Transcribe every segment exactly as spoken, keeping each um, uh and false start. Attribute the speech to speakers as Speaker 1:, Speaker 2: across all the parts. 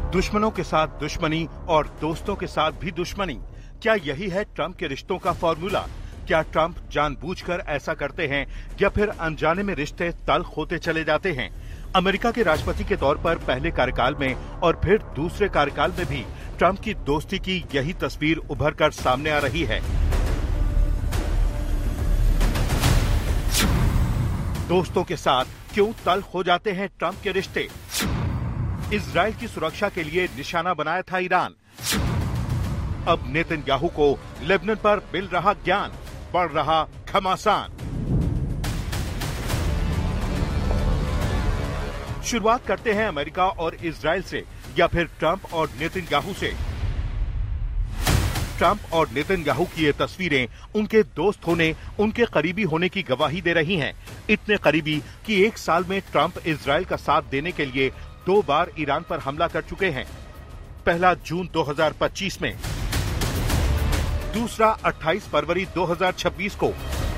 Speaker 1: दुश्मनों के साथ दुश्मनी और दोस्तों के साथ भी दुश्मनी, क्या यही है ट्रंप के रिश्तों का फॉर्मूला? क्या ट्रंप जानबूझकर ऐसा करते हैं या फिर अनजाने में रिश्ते तल्ख होते चले जाते हैं? अमेरिका के राष्ट्रपति के तौर पर पहले कार्यकाल में और फिर दूसरे कार्यकाल में भी ट्रंप की दोस्ती की यही तस्वीर उभर कर सामने आ रही है। दोस्तों के साथ क्यों तल्ख हो जाते हैं ट्रंप के रिश्ते? इजराइल की सुरक्षा के लिए निशाना बनाया था ईरान। अब नेतन्याहू को लेबनान पर मिल रहा ज्ञान, बढ़ रहा घमासान। शुरुआत करते हैं अमेरिका और इजराइल से या फिर ट्रंप और नेतन्याहू से। ट्रंप और नेतन्याहू की ये तस्वीरें उनके दोस्त होने, उनके करीबी होने की गवाही दे रही हैं। इतने करीबी कि एक साल में ट्रंप इजराइल का साथ देने के लिए दो बार ईरान पर हमला कर चुके हैं। पहला जून दो हज़ार पच्चीस में, दूसरा अट्ठाईस फरवरी दो हज़ार छब्बीस को।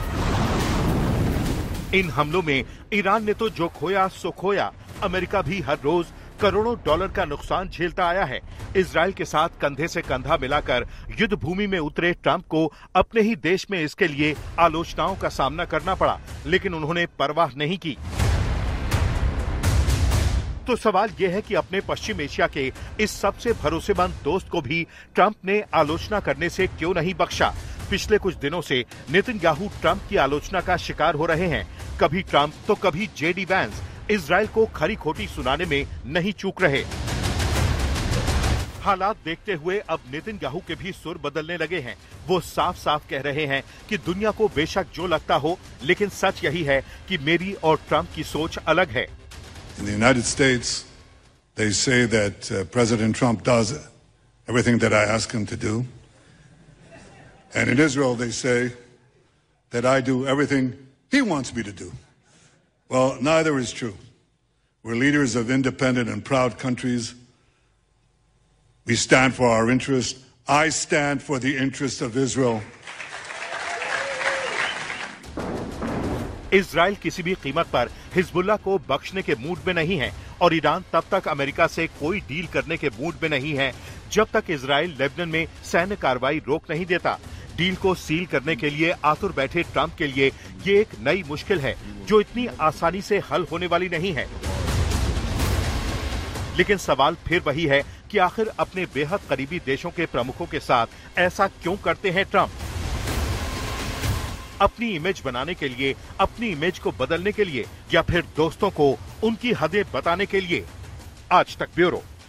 Speaker 1: इन हमलों में ईरान ने तो जो खोया सो खोया, अमेरिका भी हर रोज करोड़ों डॉलर का नुकसान झेलता आया है। इजराइल के साथ कंधे से कंधा मिलाकर युद्ध भूमि में उतरे ट्रंप को अपने ही देश में इसके लिए आलोचनाओं का सामना करना पड़ा, लेकिन उन्होंने परवाह नहीं की। तो सवाल यह है कि अपने पश्चिम एशिया के इस सबसे भरोसेमंद दोस्त को भी ट्रंप ने आलोचना करने से क्यों नहीं बख्शा? पिछले कुछ दिनों से नेतन्याहू ट्रंप की आलोचना का शिकार हो रहे हैं। कभी ट्रंप तो कभी जेडी वैंस इजराइल को खरी खोटी सुनाने में नहीं चूक रहे। हालात देखते हुए अब नेतन्याहू के भी सुर बदलने लगे हैं। वो साफ साफ कह रहे हैं कि दुनिया को बेशक जो लगता हो, लेकिन सच यही है कि मेरी और ट्रंप की सोच अलग है।
Speaker 2: In the United States, they say that uh, President Trump does everything that I ask him to do. And in Israel, they say that I do everything he wants me to do. Well, neither is true. We're leaders of independent and proud countries. We stand for our interest. I stand for the interest of Israel.
Speaker 1: Israel किसी भी कीमत पर Hezbollah को बख्शने के mood में नहीं है और ईरान तब तक अमेरिका से कोई डील करने के मूड में नहीं है जब तक इजराइल लेबनान में सैन्य कार्रवाई रोक नहीं देता। डील को सील करने के लिए आतुर बैठे ट्रंप के लिए ये एक नई मुश्किल है जो इतनी आसानी से हल होने वाली नहीं है। लेकिन सवाल फिर वही है कि आखिर अपने बेहद करीबी देशों के प्रमुखों के साथ ऐसा क्यों करते हैं ट्रंप? अपनी इमेज बनाने के लिए, अपनी इमेज को बदलने के लिए, या फिर दोस्तों को उनकी हदें बताने के लिए? आज तक ब्यूरो।